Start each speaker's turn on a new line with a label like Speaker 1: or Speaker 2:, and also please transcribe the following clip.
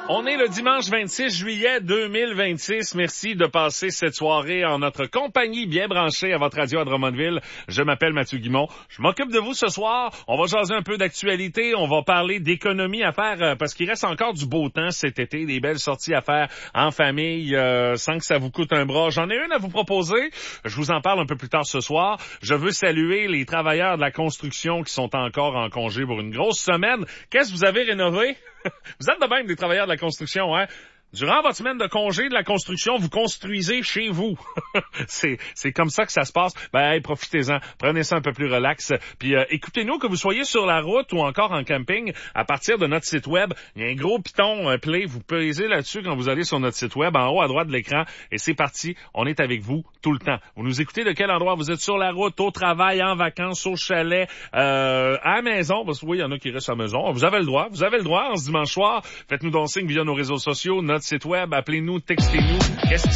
Speaker 1: On est le dimanche 26 juillet 2026. Merci de passer cette soirée en notre compagnie bien branchée à votre radio à Drummondville. Je m'appelle Mathieu Guimont. Je m'occupe de vous ce soir. On va jaser un peu d'actualité. On va parler d'économie à faire parce qu'il reste encore du beau temps cet été. Des belles sorties à faire en famille sans que ça vous coûte un bras. J'en ai une à vous proposer. Je vous en parle un peu plus tard ce soir. Je veux saluer les travailleurs de la construction qui sont encore en congé pour une grosse semaine. Qu'est-ce que vous avez rénové? Vous êtes de même des travailleurs de la construction, hein? Durant votre semaine de congé de la construction, vous construisez chez vous. c'est comme ça que ça se passe. Ben, hey, profitez-en. Prenez ça un peu plus relax. Puis écoutez-nous, que vous soyez sur la route ou encore en camping, à partir de notre site web, il y a un gros piton Play. Vous pesez là-dessus quand vous allez sur notre site web, en haut à droite de l'écran. Et c'est parti. On est avec vous tout le temps. Vous nous écoutez de quel endroit? Vous êtes sur la route, au travail, en vacances, au chalet, à la maison. Parce que oui, il y en a qui restent à la maison. Vous avez le droit. Vous avez le droit en ce dimanche soir. Faites-nous donc signe via nos réseaux sociaux, notre site web, appelez-nous, textez-nous. Qu'est-ce qui